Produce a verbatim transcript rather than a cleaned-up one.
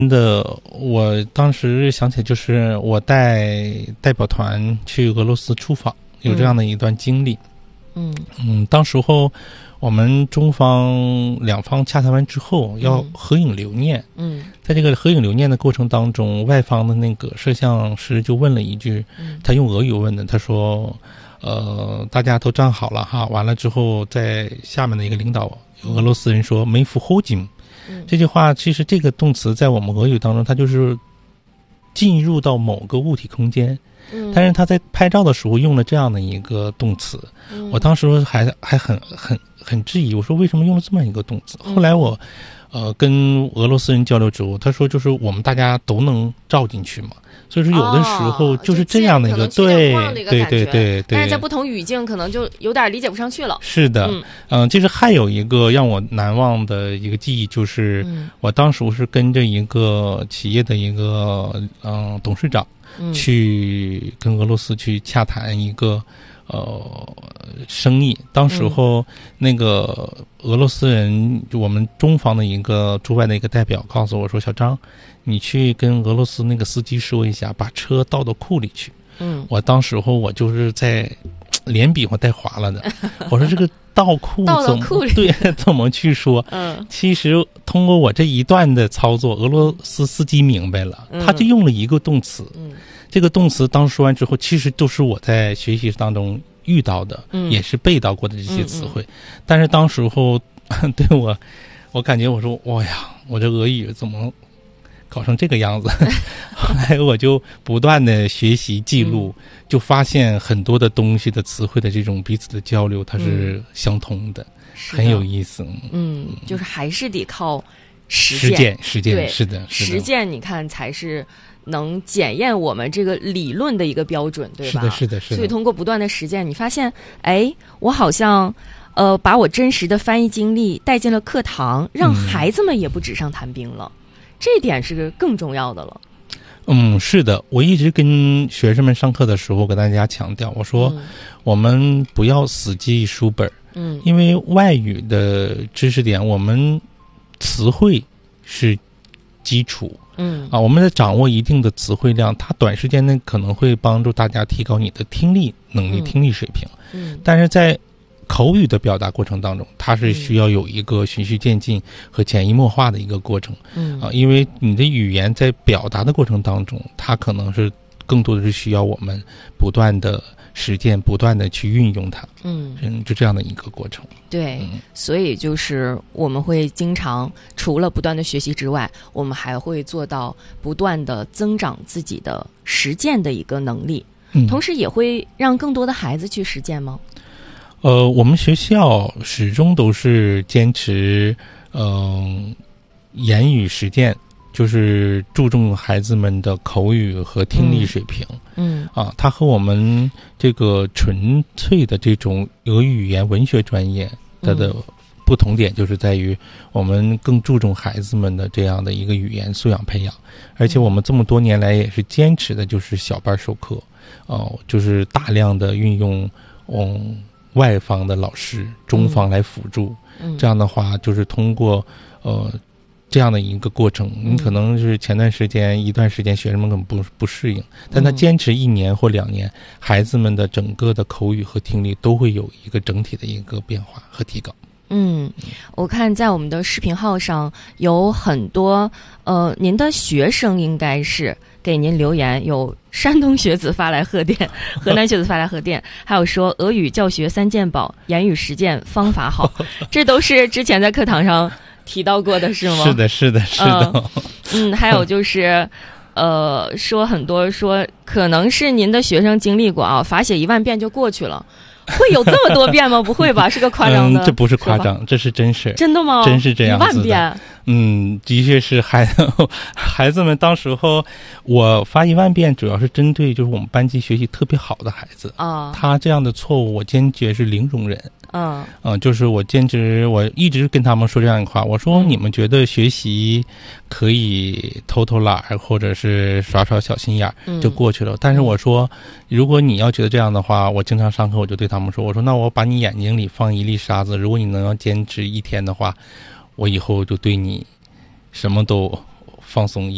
的，我当时想起就是我带代表团去俄罗斯出访，有这样的一段经历。 嗯嗯，当时候我们中方两方洽谈完之后，要合影留念。 嗯， 在这个合影留念的过程当中，外方的那个摄像师就问了一句， 嗯、 他用俄语问的，他说：“呃，大家都站好了哈。”完了之后，在下面的一个领导俄罗斯人说“没服后金”。这句话其实这个动词在我们俄语当中，它就是进入到某个物体空间。嗯，但是他在拍照的时候用了这样的一个动词，嗯、我当时还还很很很质疑，我说为什么用了这么一个动词？后来我呃跟俄罗斯人交流之后，他说就是我们大家都能照进去嘛，所以说有的时候就是这样的一个、 哦、 对对对对对， 但是在不同语境可能就有点理解不上去了。 是的，嗯、呃，其实还有一个让我难忘的一个记忆，就是我当时是跟着一个企业的一个嗯、呃、董事长。去跟俄罗斯去洽谈一个呃生意，当时候那个俄罗斯人，我们中方的一个驻外的一个代表告诉我说：“小张，你去跟俄罗斯那个司机说一下，把车倒到库里去。”嗯，我当时候我就是在脸比划带滑了的，我说这个倒库怎么对怎么去说？嗯，其实通过我这一段的操作，俄罗斯司机明白了，他就用了一个动词。嗯，这个动词当说完之后，其实都是我在学习当中遇到的，嗯、也是背到过的这些词汇。嗯嗯、但是当时候对我，我感觉我说哇呀，我这俄语怎么搞成这个样子？后来我就不断的学习记录，嗯、就发现很多的东西的词汇的这种彼此的交流，它是相通的，嗯、很有意思。 嗯，就是还是得靠实践，实践，实践，是的，是的， 实践，你看才是能检验我们这个理论的一个标准，对吧？ 是的，是的，是的。 所以通过不断的实践，你发现，哎，我好像。呃，把我真实的翻译经历带进了课堂，让孩子们也不纸上谈兵了，嗯、这一点是更重要的了。 嗯，是的，我一直跟学生们上课的时候跟大家强调，我说、嗯、我们不要死记书本，嗯，因为外语的知识点，我们词汇是基础，嗯啊，我们在掌握一定的词汇量，它短时间内可能会帮助大家提高你的听力能力、嗯、听力水平，嗯，但是在口语的表达过程当中，它是需要有一个循序渐进和潜移默化的一个过程。嗯啊，因为你的语言在表达的过程当中，它可能是更多的是需要我们不断的实践，不断的去运用它。嗯嗯，就这样的一个过程。 对，嗯、所以就是我们会经常除了不断的学习之外，我们还会做到不断的增长自己的实践的一个能力。嗯，同时也会让更多的孩子去实践吗？ 呃，我们学校始终都是坚持，嗯、呃，言语实践，就是注重孩子们的口语和听力水平。嗯，嗯啊，它和我们这个纯粹的这种俄语言文学专业它的不同点，就是在于我们更注重孩子们的这样的一个语言素养培养，而且我们这么多年来也是坚持的，就是小班授课，哦、呃，就是大量的运用，嗯。外方的老师，中方来辅助，嗯、这样的话就是通过呃这样的一个过程，你可能是前段时间一段时间学生们可能不不适应，但他坚持一年或两年，孩子们的整个的口语和听力都会有一个整体的一个变化和提高。 嗯，我看在我们的视频号上有很多呃，您的学生应该是给您留言，有山东学子发来贺电，河南学子发来贺电，还有说俄语教学三件宝，言语实践方法好，这都是之前在课堂上提到过的是吗？ 是的，是的，是的。 嗯，嗯还有就是呃，说很多说可能是您的学生经历过啊，罚写一万遍就过去了。会有这么多遍吗？不会吧，是个夸张的、 嗯。这不是夸张，这是真事。 真的吗？ 真是这样子的。 一万遍。 嗯，的确是孩子孩子们当时候，我发一万遍，主要是针对就是我们班级学习特别好的孩子啊，他这样的错误，我坚决是零容忍。嗯嗯、呃，就是我坚持，我一直跟他们说这样的话，我说你们觉得学习可以偷偷懒或者是耍耍小心眼就过去了，嗯、但是我说，如果你要觉得这样的话，我经常上课我就对他们说，我说那我把你眼睛里放一粒沙子，如果你能要坚持一天的话，我以后就对你什么都放松一